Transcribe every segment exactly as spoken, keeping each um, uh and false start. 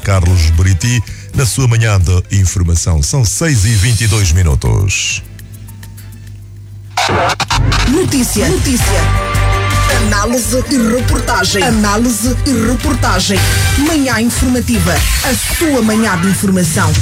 Carlos Buriti, na sua manhã de informação. São seis e vinte e dois minutos. Notícia, notícia. Análise e reportagem. Análise e reportagem. Manhã informativa. A sua manhã de informação.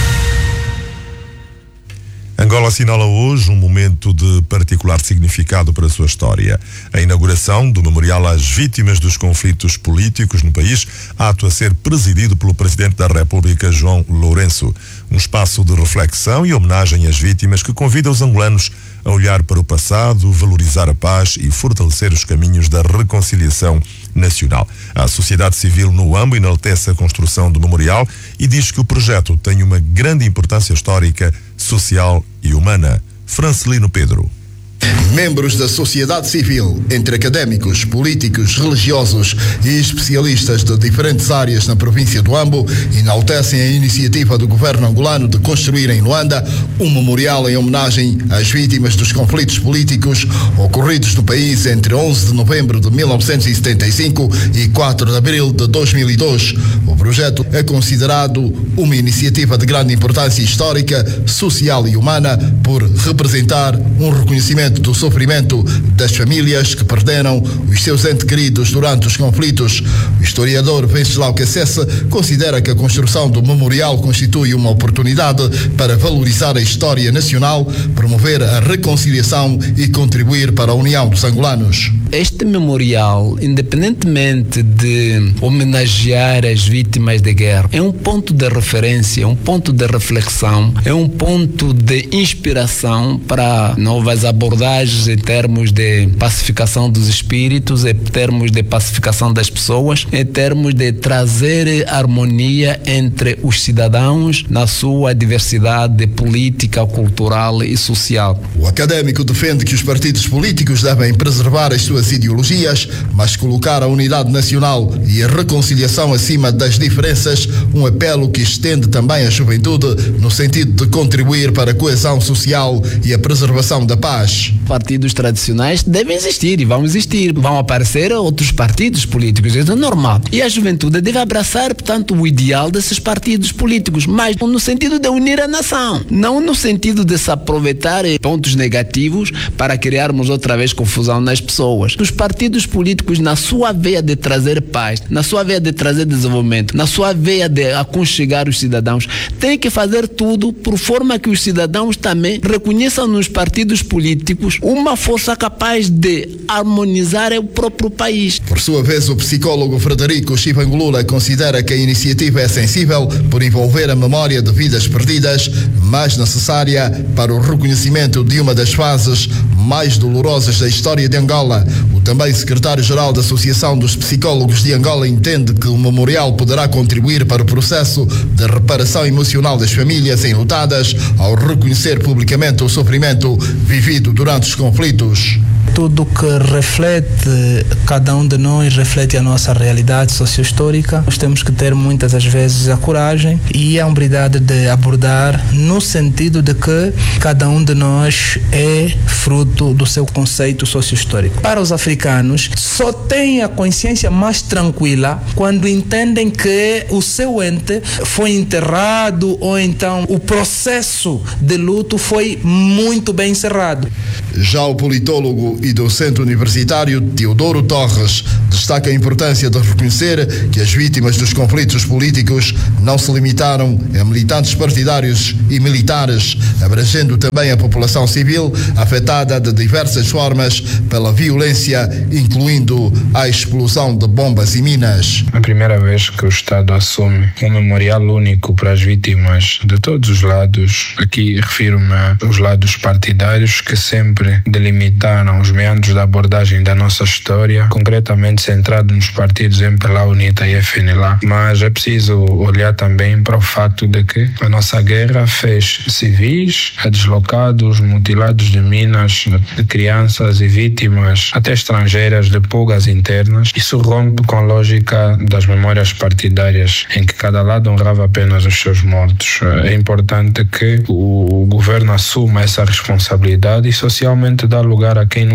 Angola assinala hoje um momento de particular significado para a sua história. A inauguração do Memorial às Vítimas dos Conflitos Políticos no país, ato a ser presidido pelo Presidente da República, João Lourenço. Um espaço de reflexão e homenagem às vítimas que convida os angolanos a olhar para o passado, valorizar a paz e fortalecer os caminhos da reconciliação nacional. A sociedade civil no Huambo enaltece a construção do memorial e diz que o projeto tem uma grande importância histórica, social e humana. Francelino Pedro. Membros da sociedade civil, entre académicos, políticos, religiosos e especialistas de diferentes áreas na província do Huambo, enaltecem a iniciativa do governo angolano de construir em Luanda um memorial em homenagem às vítimas dos conflitos políticos ocorridos no país entre onze de novembro de mil novecentos e setenta e cinco e quatro de abril de dois mil e dois. O projeto é considerado uma iniciativa de grande importância histórica, social e humana por representar um reconhecimento do sofrimento das famílias que perderam os seus entes queridos durante os conflitos. O historiador Venceslau Cassese considera que a construção do memorial constitui uma oportunidade para valorizar a história nacional, promover a reconciliação e contribuir para a união dos angolanos. Este memorial, independentemente de homenagear as vítimas de guerra, é um ponto de referência, um ponto de reflexão, é um ponto de inspiração para novas abordagens em termos de pacificação dos espíritos, em termos de pacificação das pessoas, em termos de trazer harmonia entre os cidadãos na sua diversidade política, cultural e social. O académico defende que os partidos políticos devem preservar as suas ideologias, mas colocar a unidade nacional e a reconciliação acima das diferenças, um apelo que estende também à juventude no sentido de contribuir para a coesão social e a preservação da paz. Partidos tradicionais devem existir e vão existir. Vão aparecer outros partidos políticos, isso é normal. E a juventude deve abraçar, portanto, o ideal desses partidos políticos, mas no sentido de unir a nação, não no sentido de se aproveitar pontos negativos para criarmos outra vez confusão nas pessoas. Os partidos políticos, na sua veia de trazer paz, na sua veia de trazer desenvolvimento, na sua veia de aconchegar os cidadãos, têm que fazer tudo por forma que os cidadãos também reconheçam nos partidos políticos uma força capaz de harmonizar o próprio país. Por sua vez, o psicólogo Frederico Chivangulula considera que a iniciativa é sensível por envolver a memória de vidas perdidas, mas necessária para o reconhecimento de uma das fases mais dolorosas da história de Angola. O também secretário-geral da Associação dos Psicólogos de Angola entende que o memorial poderá contribuir para o processo de reparação emocional das famílias enlutadas ao reconhecer publicamente o sofrimento vivido durante os conflitos. Tudo que reflete cada um de nós, reflete a nossa realidade socio-histórica. Nós temos que ter muitas das vezes a coragem e a humildade de abordar no sentido de que cada um de nós é fruto do seu conceito socio-histórico. Para os africanos, só têm a consciência mais tranquila quando entendem que o seu ente foi enterrado ou então o processo de luto foi muito bem encerrado. Já o politólogo e docente universitário Teodoro Torres destaca a importância de reconhecer que as vítimas dos conflitos políticos não se limitaram a militantes partidários e militares, abrangendo também a população civil afetada de diversas formas pela violência, incluindo a explosão de bombas e minas. A primeira vez que o Estado assume um memorial único para as vítimas de todos os lados, aqui refiro-me aos lados partidários que sempre delimitaram os meandros da abordagem da nossa história, concretamente centrado nos partidos M P L A, UNITA e F N L A. Mas é preciso olhar também para o fato de que a nossa guerra fez civis, deslocados, mutilados de minas, de crianças e vítimas até estrangeiras de pulgas internas. Isso rompe com a lógica das memórias partidárias, em que cada lado honrava apenas os seus mortos. É importante que o governo assuma essa responsabilidade e socialmente dá lugar a quem nunca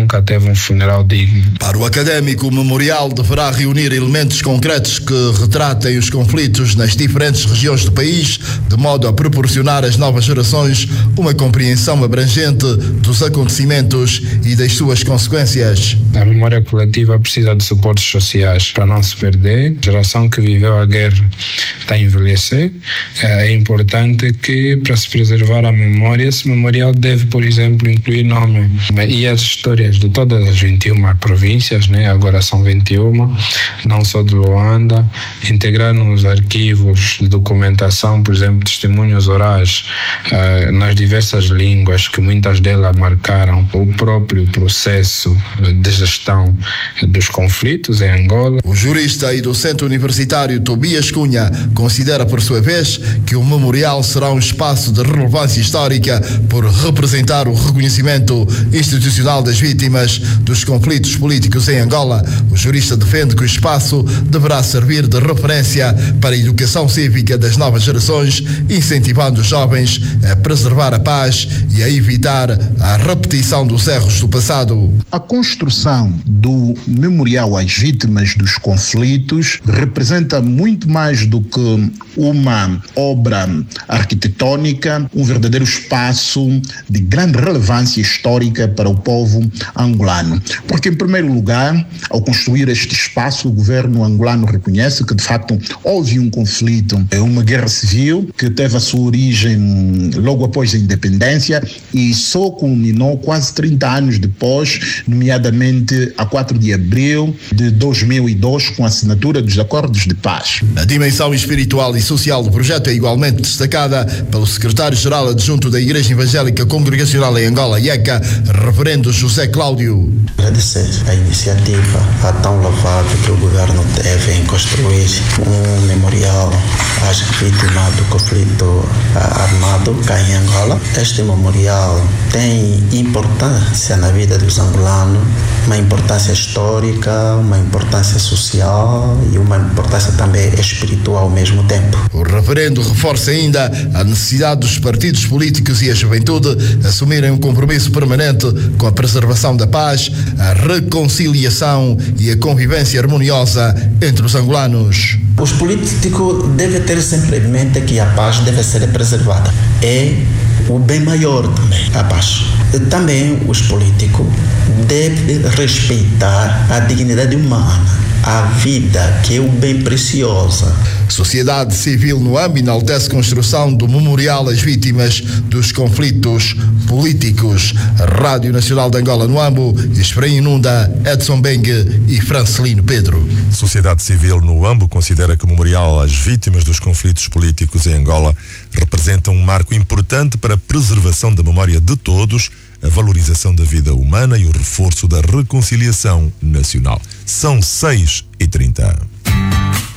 nunca teve um funeral digno. Para o académico, o memorial deverá reunir elementos concretos que retratem os conflitos nas diferentes regiões do país, de modo a proporcionar às novas gerações uma compreensão abrangente dos acontecimentos e das suas consequências. A memória coletiva precisa de suportes sociais para não se perder. A geração que viveu a guerra está a envelhecer. É importante que, para se preservar a memória, esse memorial deve, por exemplo, incluir nome e as histórias de todas as vinte e uma províncias, né? Agora são vinte e uma, não só de Luanda, integrar nos arquivos de documentação, por exemplo, testemunhos orais uh, nas diversas línguas, que muitas delas marcaram o próprio processo de gestão dos conflitos em Angola. O jurista e docente universitário Tobias Cunha considera, por sua vez, que o memorial será um espaço de relevância histórica por representar o reconhecimento institucional das vítimas dos conflitos políticos em Angola. O jurista defende que o espaço deverá servir de referência para a educação cívica das novas gerações, incentivando os jovens a preservar a paz e a evitar a repetição dos erros do passado. A construção do memorial às vítimas dos conflitos representa muito mais do que uma obra arquitetônica, um verdadeiro espaço de grande relevância histórica para o povo angolano. Porque, em primeiro lugar, ao construir este espaço, o governo angolano reconhece que, de facto, houve um conflito, uma guerra civil que teve a sua origem logo após a independência e só culminou quase trinta anos depois, nomeadamente a quatro de abril de dois mil e dois, com a assinatura dos acordos de paz. A dimensão espiritual e social do projeto é igualmente destacada pelo secretário-geral adjunto da Igreja Evangélica Congregacional em Angola, I E C A, reverendo José Cláudio. Agradecer a iniciativa, a tão louvável que o governo teve em construir um memorial às vítimas do conflito armado cá em Angola. Este memorial tem importância na vida dos angolanos, uma importância histórica, uma importância social e uma importância também espiritual ao mesmo tempo. O reverendo reforça ainda a necessidade dos partidos políticos e a juventude assumirem um compromisso permanente com a preservação da paz, a reconciliação e a convivência harmoniosa entre os angolanos. Os políticos devem ter sempre em mente que a paz deve ser preservada. É o bem maior também, a paz. Também os políticos devem respeitar a dignidade humana, a vida, que é o bem preciosa. Sociedade Civil no Ambo enaltece construção do memorial às vítimas dos conflitos políticos. A Rádio Nacional de Angola no Ambo, Efraim Inunda, Edson Bengue e Francelino Pedro. Sociedade Civil no Ambo considera que o memorial às vítimas dos conflitos políticos em Angola representa um marco importante para a preservação da memória de todos, a valorização da vida humana e o reforço da reconciliação nacional. São seis e trinta.